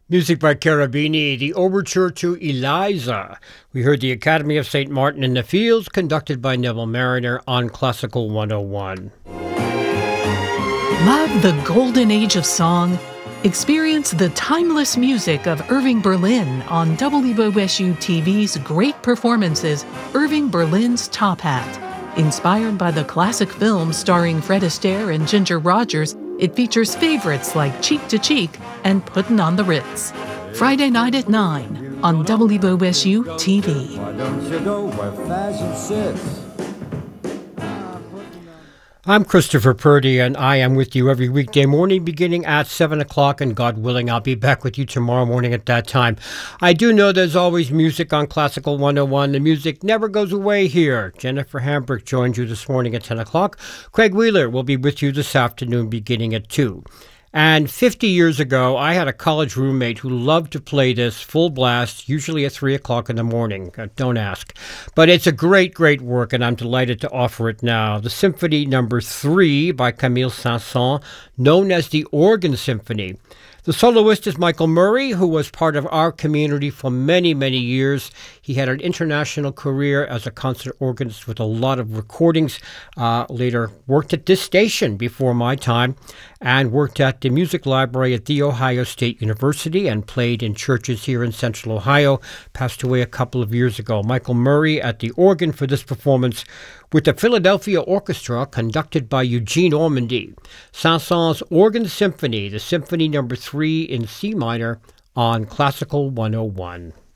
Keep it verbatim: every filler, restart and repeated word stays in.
Music by Cherubini, the overture to Eliza. We heard the Academy of Saint Martin in the Fields, conducted by Neville Mariner on Classical one oh one. Love the golden age of song? Experience the timeless music of Irving Berlin on W O S U T V's Great Performances, Irving Berlin's Top Hat. Inspired by the classic film starring Fred Astaire and Ginger Rogers, it features favorites like Cheek to Cheek and Puttin' on the Ritz. Friday night at nine on W O S U T V. Why don't you go where fashion sits? I'm Christopher Purdy, and I am with you every weekday morning beginning at seven o'clock, and God willing, I'll be back with you tomorrow morning at that time. I do know there's always music on Classical one oh one. The music never goes away here. Jennifer Hambrick joins you this morning at ten o'clock. Craig Wheeler will be with you this afternoon beginning at two. And fifty years ago, I had a college roommate who loved to play this full blast, usually at three o'clock in the morning. Uh, don't ask. But it's a great, great work, and I'm delighted to offer it now. The Symphony Number three by Camille Saint-Saëns, known as the Organ Symphony. The soloist is Michael Murray, who was part of our community for many, many years. He had an international career as a concert organist with a lot of recordings. Uh, later worked at this station before my time and worked at the music library at The Ohio State University and played in churches here in Central Ohio. Passed away a couple of years ago. Michael Murray at the organ for this performance with the Philadelphia Orchestra conducted by Eugene Ormandy. Saint-Saëns' Organ Symphony, the Symphony Number three in C minor on Classical one oh one.